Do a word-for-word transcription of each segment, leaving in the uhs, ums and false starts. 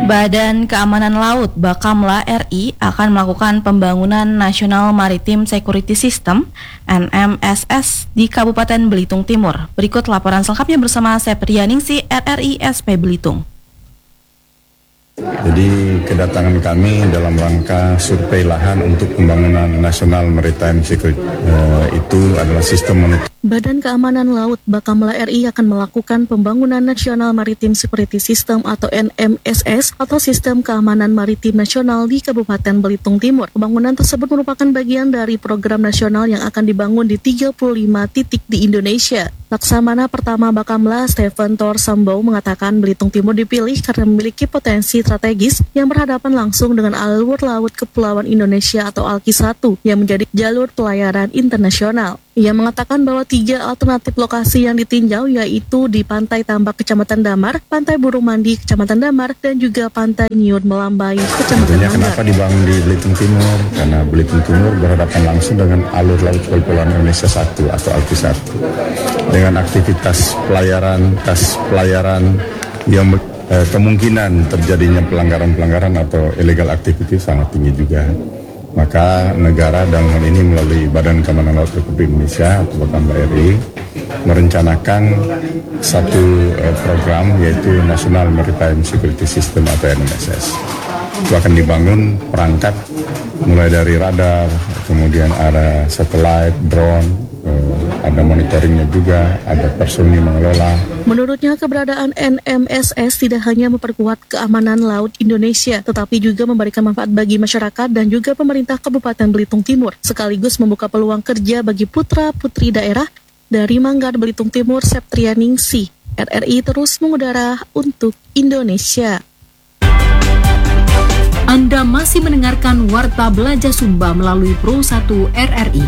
Badan Keamanan Laut Bakamla R I akan melakukan pembangunan National Maritime Security System N M S S di Kabupaten Belitung Timur. Berikut laporan selengkapnya bersama Septrianingsih R R I S P Belitung. Jadi kedatangan kami dalam rangka survei lahan untuk pembangunan National Maritime Security uh, itu adalah sistem monitor. Badan Keamanan Laut Bakamla R I akan melakukan pembangunan National Maritime Security System atau N M S S atau Sistem Keamanan Maritim Nasional di Kabupaten Belitung Timur. Pembangunan tersebut merupakan bagian dari program nasional yang akan dibangun di tiga puluh lima titik di Indonesia. Laksamana pertama Bakamla, Stephen Thor Sambau, mengatakan Belitung Timur dipilih karena memiliki potensi strategis yang berhadapan langsung dengan alur laut Kepulauan Indonesia atau ALKI satu yang menjadi jalur pelayaran internasional. Ia mengatakan bahwa tiga alternatif lokasi yang ditinjau yaitu di Pantai Tambak Kecamatan Damar, Pantai Burung Mandi Kecamatan Damar, dan juga Pantai Niut Melambai Kecamatan Damar. Kenapa dibangun di Belitung Timur? Karena Belitung Timur berhadapan langsung dengan alur laut Kepulauan Indonesia satu atau ALKI satu. Dengan aktivitas pelayaran, tas pelayaran yang eh, kemungkinan terjadinya pelanggaran-pelanggaran atau illegal activity sangat tinggi juga. Maka negara dalam hal ini melalui Badan Keamanan Laut Republik Indonesia atau Bakamla R I merencanakan satu eh, program yaitu National Maritime Security System atau N M S S. Itu akan dibangun perangkat mulai dari radar, kemudian ada satelit, drone, eh, ada monitoringnya juga, ada personil mengelola. Menurutnya, keberadaan N M S S tidak hanya memperkuat keamanan laut Indonesia, tetapi juga memberikan manfaat bagi masyarakat dan juga pemerintah Kabupaten Belitung Timur, sekaligus membuka peluang kerja bagi putra-putri daerah. Dari Manggar, Belitung Timur, Septrianingsih, R R I terus mengudara untuk Indonesia. Anda masih mendengarkan Warta Belajar Sumba melalui Pro satu R R I.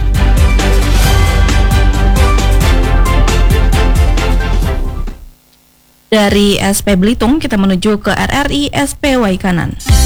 Dari S P Belitung kita menuju ke R R I S P Waikanan.